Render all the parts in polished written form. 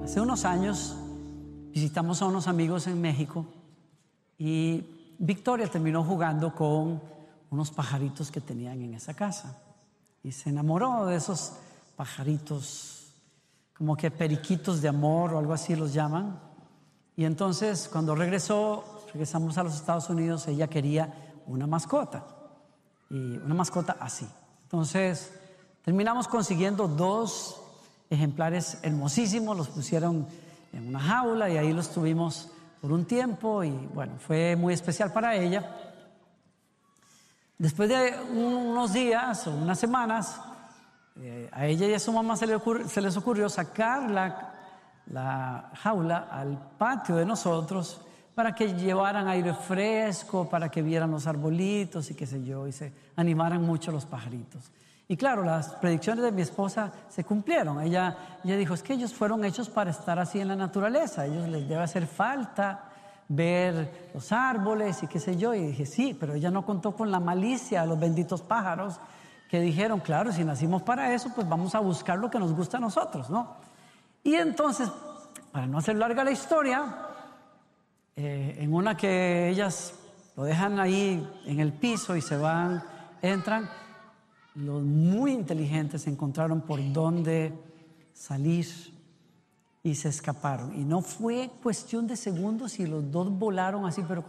Hace unos años visitamos a unos amigos en México y Victoria terminó jugando con unos pajaritos que tenían en esa casa y se enamoró de esos pajaritos, como que periquitos de amor o algo así los llaman. Y entonces cuando regresamos a los Estados Unidos, ella quería una mascota, y una mascota así. Entonces terminamos consiguiendo 2 ejemplares hermosísimos, los pusieron en una jaula y ahí los tuvimos por un tiempo y bueno, fue muy especial para ella. Después de unos días o unas semanas, a ella y a su mamá se les ocurrió sacar la jaula al patio de nosotros para que llevaran aire fresco, para que vieran los arbolitos y qué sé yo, y se animaran mucho los pajaritos. Y claro, las predicciones de mi esposa se cumplieron. Ella dijo, es que ellos fueron hechos para estar así en la naturaleza, a ellos les debe hacer falta ver los árboles y qué sé yo. Y dije, sí, pero ella no contó con la malicia de los benditos pájaros que dijeron, claro, si nacimos para eso, pues vamos a buscar lo que nos gusta a nosotros, ¿no? Y entonces, para no hacer larga la historia, en una que ellas lo dejan ahí en el piso y se van, entran, los muy inteligentes encontraron por dónde salir y se escaparon. Y no fue cuestión de segundos y los 2 volaron así, pero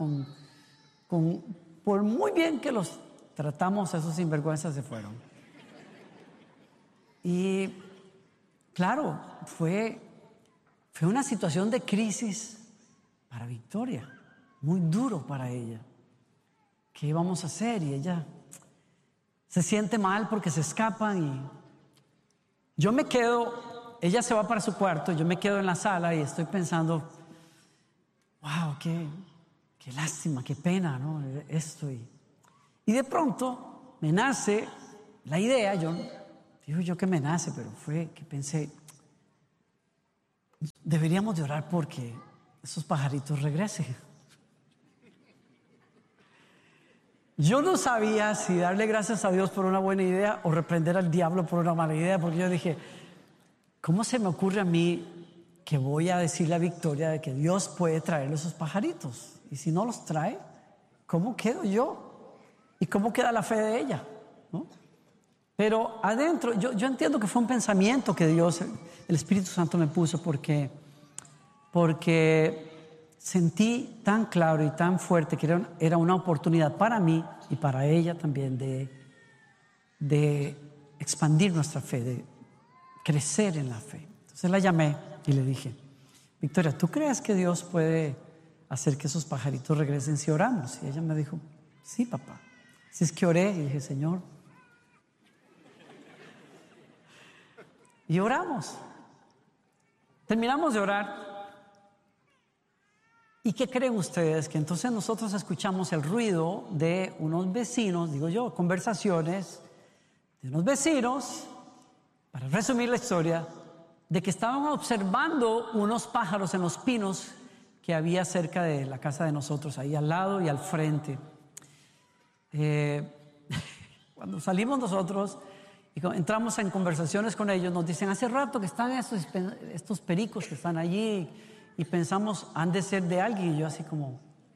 por muy bien que los tratamos, esos sinvergüenzas se fueron. Y claro, fue una situación de crisis para Victoria, muy duro para ella. ¿Qué íbamos a hacer? Y ella se siente mal porque se escapan y yo me quedo, ella se va para su cuarto, yo me quedo en la sala y estoy pensando, wow, qué lástima, qué pena, ¿no? Esto y de pronto me nace la idea, digo yo que me nace, pero fue que pensé, deberíamos de orar porque esos pajaritos regresen. Yo no sabía si darle gracias a Dios por una buena idea o reprender al diablo por una mala idea, porque yo dije, ¿cómo se me ocurre a mí que voy a decirle a Victoria de que Dios puede traerle esos pajaritos? Y si no los trae, ¿cómo quedo yo? ¿Y cómo queda la fe de ella? ¿No? Pero adentro, yo entiendo que fue un pensamiento que Dios, el Espíritu Santo me puso porque sentí tan claro y tan fuerte que era una oportunidad para mí y para ella también de expandir nuestra fe, de crecer en la fe. Entonces la llamé y le dije, Victoria, ¿tú crees que Dios puede hacer que esos pajaritos regresen si oramos? Y ella me dijo, sí, papá. Así es que oré y dije, Señor. Y oramos. Terminamos de orar. ¿Y qué creen ustedes? Que entonces nosotros escuchamos el ruido de unos vecinos, digo yo, conversaciones de unos vecinos, para resumir la historia, de que estaban observando unos pájaros en los pinos que había cerca de la casa de nosotros, ahí al lado y al frente. Cuando salimos nosotros y entramos en conversaciones con ellos, nos dicen, hace rato que están estos pericos que están allí y pensamos, han de ser de alguien. Y yo así como,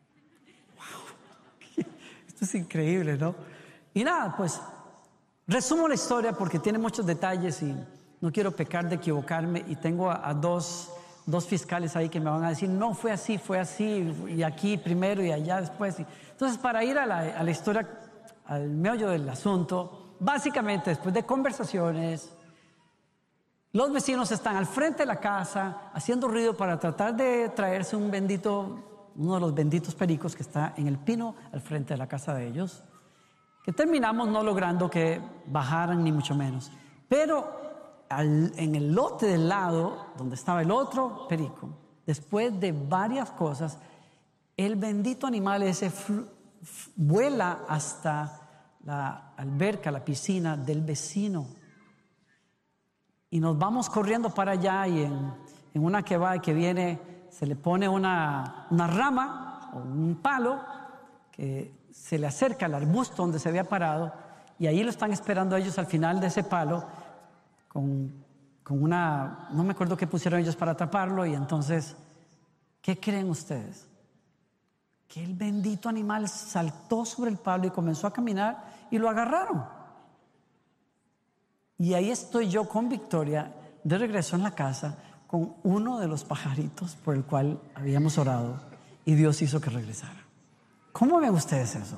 wow, esto es increíble, ¿no? Y nada, pues resumo la historia porque tiene muchos detalles y no quiero pecar de equivocarme, y tengo a dos fiscales ahí que me van a decir, no, fue así, y aquí primero y allá después. Entonces, para ir a la historia, al meollo del asunto, básicamente después de conversaciones, los vecinos están al frente de la casa haciendo ruido para tratar de traerse uno de los benditos pericos que está en el pino al frente de la casa de ellos, que terminamos no logrando que bajaran ni mucho menos. Pero en el lote del lado donde estaba el otro perico, después de varias cosas, el bendito animal ese vuela hasta la alberca, la piscina del vecino. Y nos vamos corriendo para allá y en una que va y que viene se le pone una rama o un palo que se le acerca al arbusto donde se había parado y ahí lo están esperando ellos al final de ese palo con con una, no me acuerdo qué pusieron ellos para atraparlo, y entonces, ¿qué creen ustedes? Que el bendito animal saltó sobre el palo y comenzó a caminar y lo agarraron. Y ahí estoy yo con Victoria de regreso en la casa con uno de los pajaritos por el cual habíamos orado y Dios hizo que regresara. ¿Cómo ven ustedes eso?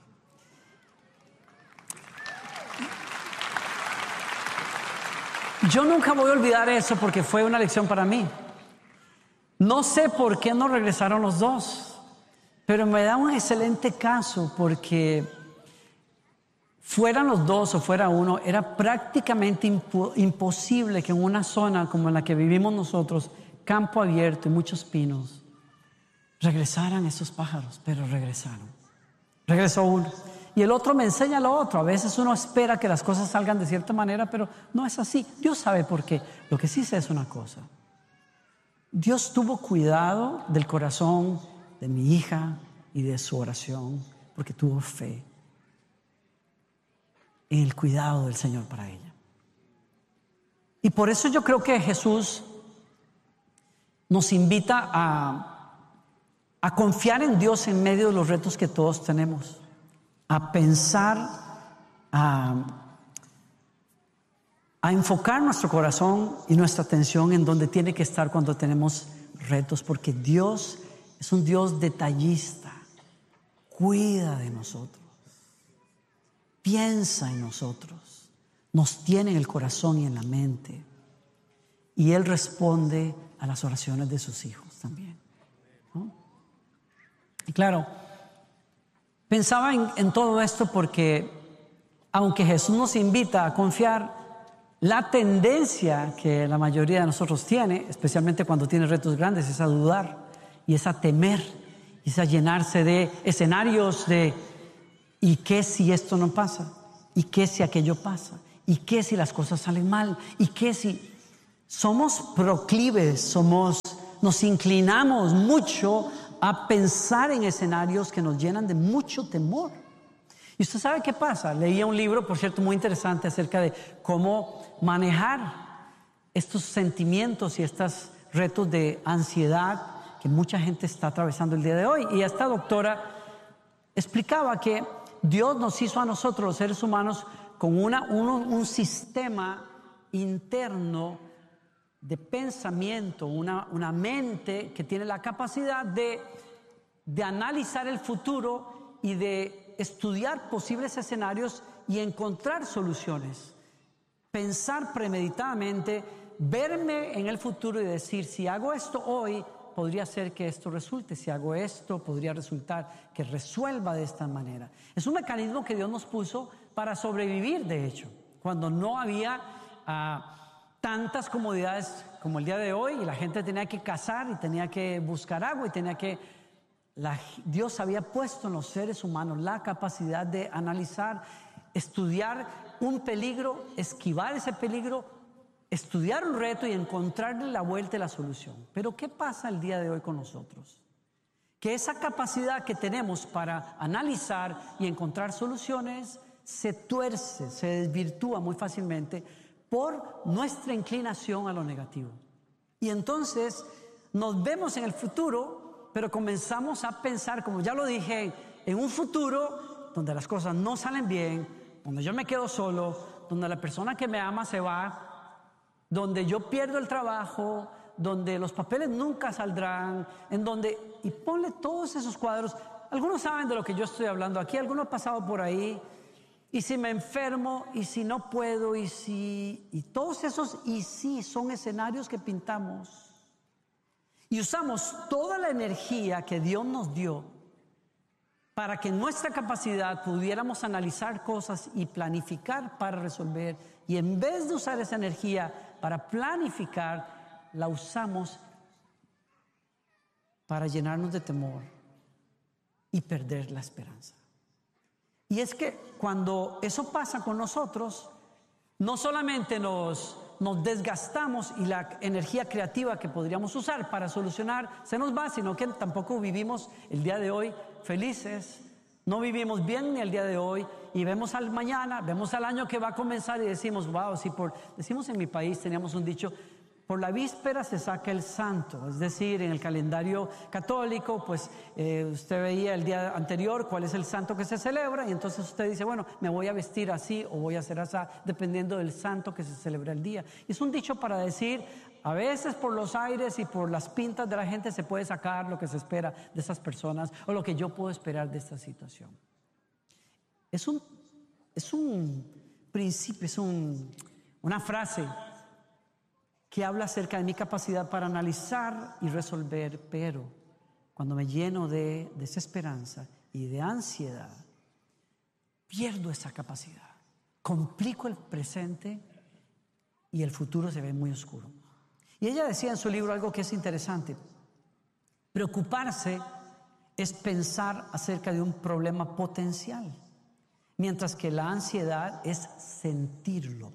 Yo nunca voy a olvidar eso porque fue una lección para mí. No sé por qué no regresaron los dos, pero me da un excelente caso porque fueran los dos o fuera uno, era prácticamente imposible que en una zona como en la que vivimos nosotros, campo abierto y muchos pinos, regresaran esos pájaros, pero regresaron. Regresó uno. Y el otro me enseña lo otro. A veces uno espera que las cosas salgan de cierta manera, pero no es así. Dios sabe por qué. Lo que sí sé es una cosa. Dios tuvo cuidado del corazón de mi hija y de su oración, porque tuvo fe en el cuidado del Señor para ella. Y por eso yo creo que Jesús nos invita a confiar en Dios en medio de los retos que todos tenemos, a pensar, a enfocar nuestro corazón y nuestra atención en donde tiene que estar cuando tenemos retos, porque Dios es un Dios detallista, cuida de nosotros, piensa en nosotros, nos tiene en el corazón y en la mente, y Él responde a las oraciones de sus hijos también, ¿no? Y claro, pensaba en todo esto porque aunque Jesús nos invita a confiar, la tendencia que la mayoría de nosotros tiene, especialmente cuando tiene retos grandes, es a dudar y es a temer y es a llenarse de escenarios de ¿y qué si esto no pasa? ¿Y qué si aquello pasa? ¿Y qué si las cosas salen mal? ¿Y qué si somos proclives, nos inclinamos mucho a pensar en escenarios que nos llenan de mucho temor? Y usted sabe qué pasa. Leía un libro, por cierto, muy interesante acerca de cómo manejar estos sentimientos y estos retos de ansiedad que mucha gente está atravesando el día de hoy. Y esta doctora explicaba que Dios nos hizo a nosotros, los seres humanos, con un sistema interno de pensamiento, una mente que tiene la capacidad de analizar el futuro y de estudiar posibles escenarios y encontrar soluciones. Pensar premeditadamente, verme en el futuro y decir, si hago esto hoy, podría ser que esto resulte. Si hago esto, podría resultar que resuelva de esta manera. Es un mecanismo que Dios nos puso para sobrevivir, de hecho, cuando no había tantas comodidades como el día de hoy y la gente tenía que cazar y tenía que buscar agua y tenía que... Dios había puesto en los seres humanos la capacidad de analizar, estudiar un peligro, esquivar ese peligro, estudiar un reto y encontrarle la vuelta y la solución. Pero ¿qué pasa el día de hoy con nosotros? Que esa capacidad que tenemos para analizar y encontrar soluciones se tuerce, se desvirtúa muy fácilmente por nuestra inclinación a lo negativo. Y entonces nos vemos en el futuro, pero comenzamos a pensar, como ya lo dije, en un futuro donde las cosas no salen bien, donde yo me quedo solo, donde la persona que me ama se va, donde yo pierdo el trabajo, donde los papeles nunca saldrán, y ponle todos esos cuadros. Algunos saben de lo que yo estoy hablando aquí, algunos han pasado por ahí. Y si me enfermo, y si no puedo, y todos esos y sí son escenarios que pintamos. Y usamos toda la energía que Dios nos dio para que en nuestra capacidad pudiéramos analizar cosas y planificar para resolver. Y en vez de usar esa energía para planificar, la usamos para llenarnos de temor y perder la esperanza. Y es que cuando eso pasa con nosotros, no solamente nos desgastamos y la energía creativa que podríamos usar para solucionar se nos va, sino que tampoco vivimos el día de hoy felices, No vivimos bien ni el día de hoy y vemos al mañana, vemos al año que va a comenzar y decimos, wow, sí, decimos en mi país, teníamos un dicho, por la víspera se saca el santo. Es decir, en el calendario católico, pues usted veía el día anterior cuál es el santo que se celebra y entonces usted dice, bueno, me voy a vestir así o voy a hacer así, dependiendo del santo que se celebra el día. Y es un dicho para decir, a veces por los aires y por las pintas de la gente se puede sacar lo que se espera de esas personas o lo que yo puedo esperar de esta situación. Es un principio, es una frase que habla acerca de mi capacidad para analizar y resolver, pero cuando me lleno de desesperanza y de ansiedad, pierdo esa capacidad, complico el presente y el futuro se ve muy oscuro. Y ella decía en su libro algo que es interesante: preocuparse es pensar acerca de un problema potencial, mientras que la ansiedad es sentirlo.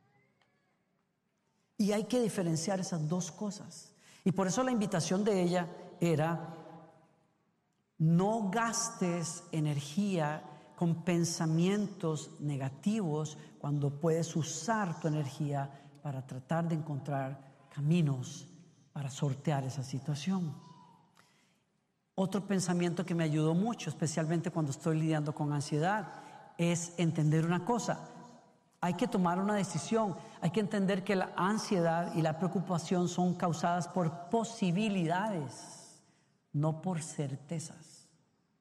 Y hay que diferenciar esas dos cosas. Y por eso la invitación de ella era: no gastes energía con pensamientos negativos cuando puedes usar tu energía para tratar de encontrar caminos para sortear esa situación. Otro pensamiento que me ayudó mucho, especialmente cuando estoy lidiando con ansiedad, es entender una cosa: hay que tomar una decisión. Hay que entender que la ansiedad y la preocupación son causadas por posibilidades, no por certezas.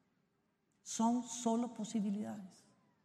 Son solo posibilidades.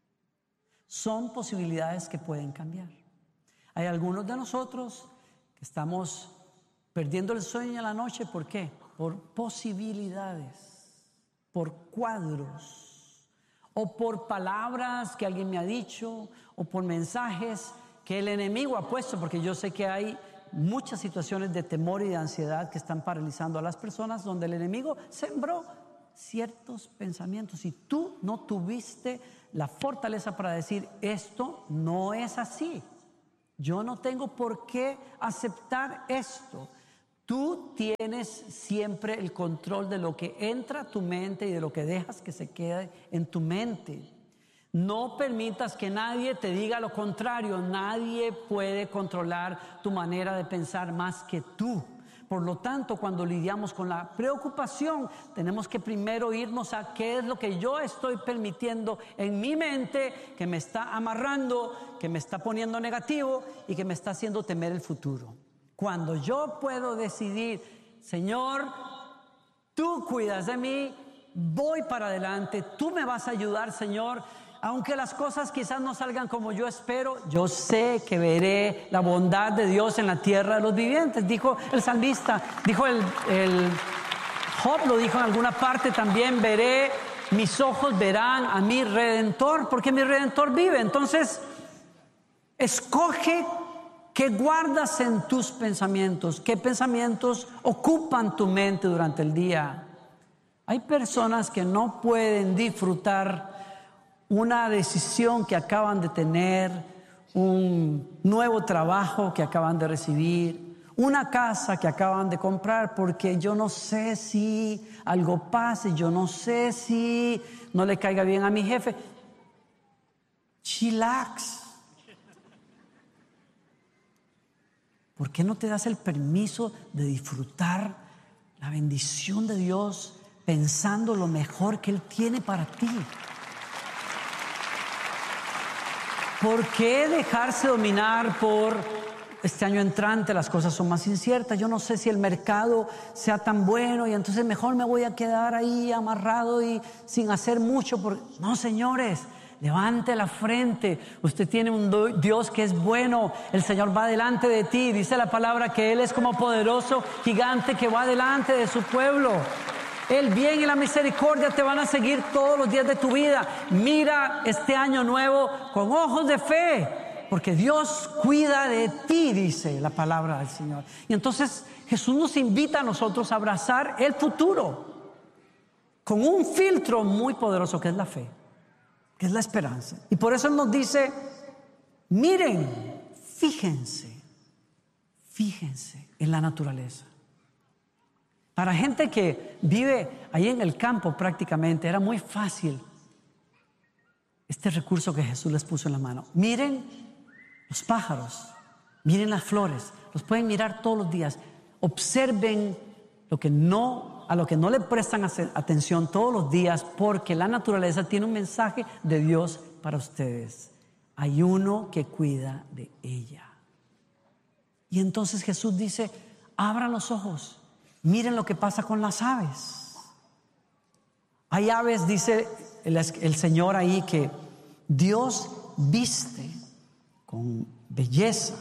Son posibilidades que pueden cambiar. Hay algunos de nosotros que estamos perdiendo el sueño en la noche. ¿Por qué? Por posibilidades, por cuadros, o por palabras que alguien me ha dicho, o por mensajes que el enemigo ha puesto, porque yo sé que hay muchas situaciones de temor y de ansiedad que están paralizando a las personas, donde el enemigo sembró ciertos pensamientos y tú no tuviste la fortaleza para decir: esto no es así, yo no tengo por qué aceptar esto. Tú tienes siempre el control de lo que entra a tu mente y de lo que dejas que se quede en tu mente. No permitas que nadie te diga lo contrario. Nadie puede controlar tu manera de pensar más que tú. Por lo tanto, cuando lidiamos con la preocupación, tenemos que primero irnos a qué es lo que yo estoy permitiendo en mi mente, que me está amarrando, que me está poniendo negativo y que me está haciendo temer el futuro. Cuando yo puedo decidir: Señor, tú cuidas de mí, voy para adelante, tú me vas a ayudar, Señor. Aunque las cosas quizás no salgan como yo espero, yo sé que veré la bondad de Dios en la tierra de los vivientes. Dijo el salmista, dijo el Job, lo dijo en alguna parte también: mis ojos verán a mi Redentor, porque mi Redentor vive. Entonces, escoge qué guardas en tus pensamientos, qué pensamientos ocupan tu mente durante el día. Hay personas que no pueden disfrutar una decisión que acaban de tener, un nuevo trabajo que acaban de recibir, una casa que acaban de comprar, porque yo no sé si algo pase, yo no sé si no le caiga bien a mi jefe. Chillax. ¿Por qué no te das el permiso de disfrutar la bendición de Dios pensando lo mejor que Él tiene para ti? ¿Por qué dejarse dominar por este año entrante? Las cosas son más inciertas. Yo no sé si el mercado sea tan bueno y entonces mejor me voy a quedar ahí amarrado y sin hacer mucho. No, señores, levante la frente. Usted tiene un Dios que es bueno. El Señor va delante de ti. Dice la palabra que Él es como poderoso gigante que va delante de su pueblo. El bien y la misericordia te van a seguir todos los días de tu vida. Mira este año nuevo con ojos de fe, porque Dios cuida de ti, dice la palabra del Señor. Y entonces Jesús nos invita a nosotros a abrazar el futuro con un filtro muy poderoso que es la fe, que es la esperanza. Y por eso Él nos dice: miren, fíjense en la naturaleza. Para gente que vive ahí en el campo prácticamente era muy fácil este recurso que Jesús les puso en la mano. Miren los pájaros, miren las flores, los pueden mirar todos los días. Observen a lo que no le prestan atención todos los días, porque la naturaleza tiene un mensaje de Dios para ustedes. Hay uno que cuida de ella. Y entonces Jesús dice, abran los ojos, miren lo que pasa con las aves. Hay aves, dice el Señor ahí, que Dios viste con belleza.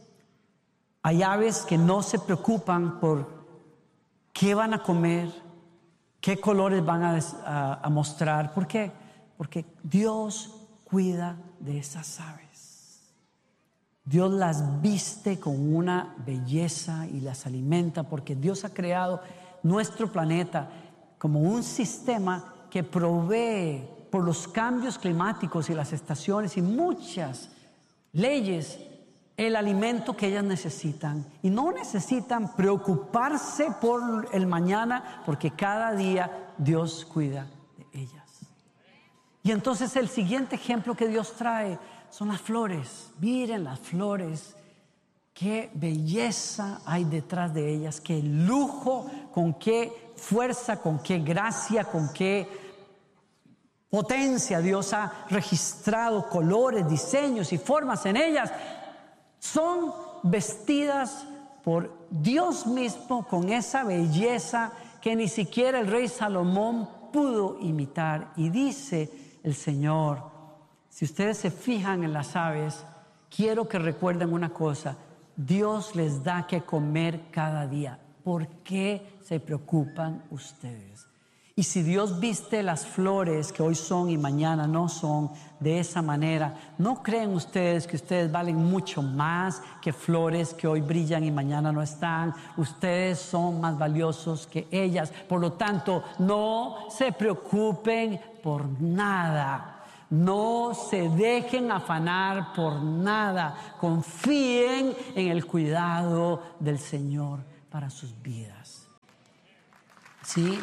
Hay aves que no se preocupan por qué van a comer, qué colores van a mostrar. ¿Por qué? Porque Dios cuida de esas aves. Dios las viste con una belleza y las alimenta, porque Dios ha creado nuestro planeta como un sistema que provee por los cambios climáticos y las estaciones y muchas leyes el alimento que ellas necesitan, y no necesitan preocuparse por el mañana, porque cada día Dios cuida de ellas. Y entonces el siguiente ejemplo que Dios trae son las flores. Miren las flores, qué belleza hay detrás de ellas, qué lujo, con qué fuerza, con qué gracia, con qué potencia Dios ha registrado colores, diseños y formas en ellas. Son vestidas por Dios mismo con esa belleza que ni siquiera el rey Salomón pudo imitar. Y dice el Señor, si ustedes se fijan en las aves, quiero que recuerden una cosa: Dios les da que comer cada día. ¿Por qué se preocupan ustedes? Y si Dios viste las flores que hoy son y mañana no son de esa manera, ¿no creen ustedes que ustedes valen mucho más que flores que hoy brillan y mañana no están? Ustedes son más valiosos que ellas. Por lo tanto, no se preocupen por nada. No se dejen afanar por nada. Confíen en el cuidado del Señor para sus vidas. ¿Sí?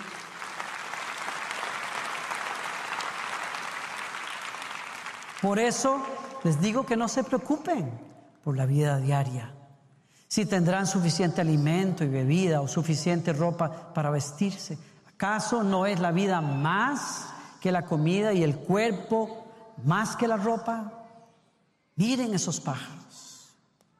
Por eso les digo que no se preocupen por la vida diaria. Si tendrán suficiente alimento y bebida o suficiente ropa para vestirse. ¿Acaso no es la vida más que la comida y el cuerpo más que la ropa? Miren esos pájaros.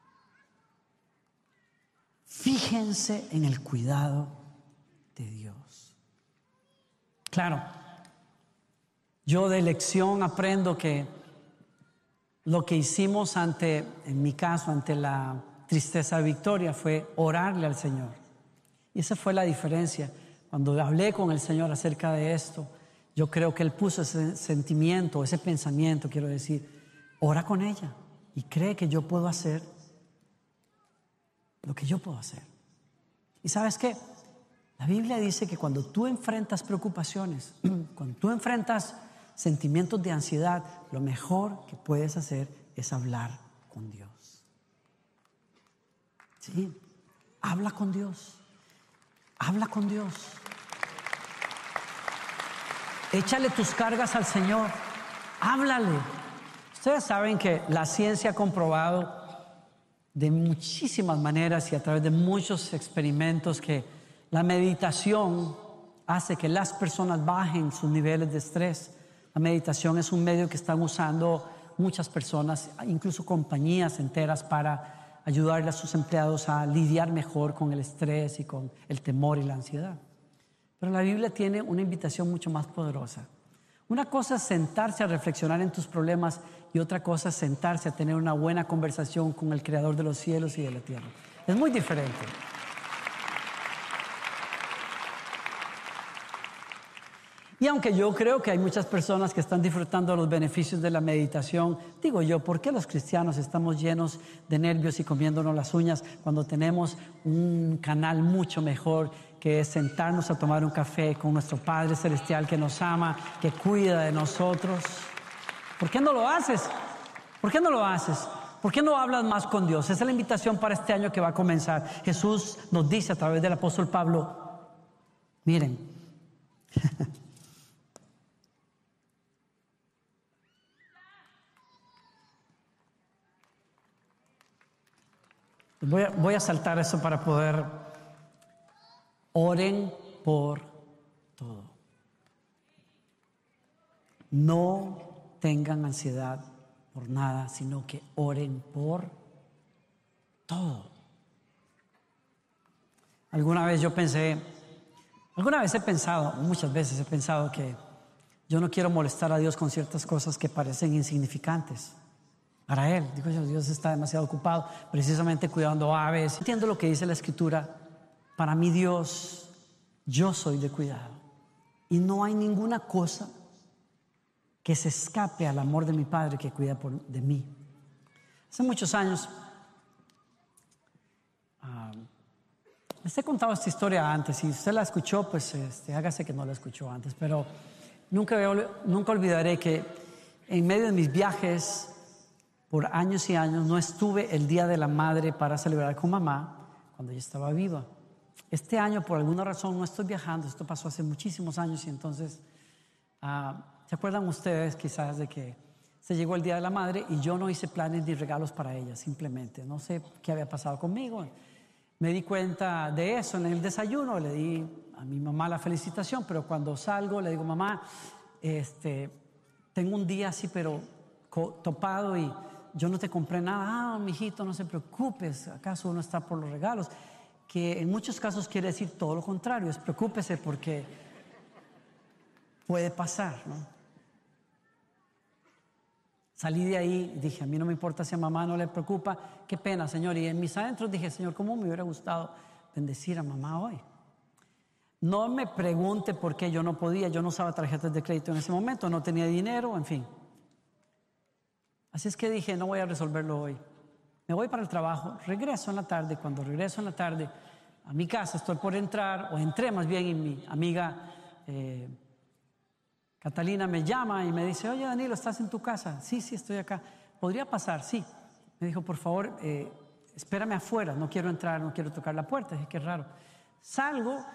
Fíjense en el cuidado de Dios. Claro, yo de lección aprendo que lo que hicimos en mi caso, ante la tristeza de Victoria, fue orarle al Señor. Y esa fue la diferencia. Cuando hablé con el Señor acerca de esto, yo creo que Él puso ese sentimiento, ese pensamiento, quiero decir, ora con ella y cree que yo puedo hacer lo que yo puedo hacer. ¿Y sabes qué? La Biblia dice que cuando tú enfrentas preocupaciones, cuando tú enfrentas sentimientos de ansiedad, lo mejor que puedes hacer es hablar con Dios. Sí, habla con Dios. Habla con Dios. Échale tus cargas al Señor. Háblale. Ustedes saben que la ciencia ha comprobado de muchísimas maneras y a través de muchos experimentos que la meditación hace que las personas bajen sus niveles de estrés. La meditación es un medio que están usando muchas personas, incluso compañías enteras, para ayudarle a sus empleados a lidiar mejor con el estrés y con el temor y la ansiedad. Pero la Biblia tiene una invitación mucho más poderosa. Una cosa es sentarse a reflexionar en tus problemas y otra cosa es sentarse a tener una buena conversación con el Creador de los cielos y de la tierra. Es muy diferente. Y aunque yo creo que hay muchas personas que están disfrutando los beneficios de la meditación, digo yo, ¿por qué los cristianos estamos llenos de nervios y comiéndonos las uñas cuando tenemos un canal mucho mejor, que es sentarnos a tomar un café con nuestro Padre Celestial que nos ama, que cuida de nosotros? ¿Por qué no lo haces? ¿Por qué no lo haces? ¿Por qué no hablas más con Dios? Esa es la invitación para este año que va a comenzar. Jesús nos dice a través del apóstol Pablo, miren, Voy a saltar eso para poder. Oren por todo. No tengan ansiedad por nada, sino que oren por todo. Alguna vez he pensado, muchas veces he pensado que yo no quiero molestar a Dios con ciertas cosas que parecen insignificantes para Él. Digo yo, Dios está demasiado ocupado precisamente cuidando aves. Entiendo lo que dice la Escritura. Para mí Dios, yo soy de cuidado. Y no hay ninguna cosa que se escape al amor de mi Padre que cuida de mí. Hace muchos años, les he contado esta historia antes. Si usted la escuchó, pues hágase que no la escuchó antes. Pero nunca olvidaré que en medio de mis viajes por años y años no estuve el Día de la Madre para celebrar con mamá cuando ella estaba viva. Este año, por alguna razón, no estoy viajando. Esto pasó hace muchísimos años y entonces, ¿se acuerdan ustedes quizás de que se llegó el Día de la Madre y yo no hice planes ni regalos para ella? Simplemente, no sé qué había pasado conmigo. Me di cuenta de eso en el desayuno, le di a mi mamá la felicitación, pero cuando salgo le digo, mamá, tengo un día así, pero topado y yo no te compré nada. Mijito, no se preocupes, ¿acaso uno está por los regalos? Que en muchos casos quiere decir todo lo contrario, es preocúpese porque puede pasar, ¿no? Salí de ahí y dije, a mí no me importa si a mamá no le preocupa, qué pena, Señor. Y en mis adentros dije, Señor, ¿cómo me hubiera gustado bendecir a mamá hoy? No me pregunte por qué yo no podía, yo no usaba tarjetas de crédito en ese momento, no tenía dinero, en fin. Así es que dije, no voy a resolverlo hoy. Me voy para el trabajo, regreso en la tarde. Cuando regreso en la tarde a mi casa, estoy por entrar, o entré más bien, y mi amiga Catalina me llama y me dice, oye Danilo, ¿estás en tu casa? Sí, estoy acá. ¿Podría pasar? Sí. Me dijo, por favor, espérame afuera, no quiero entrar, no quiero tocar la puerta. Dije, qué raro. Salgo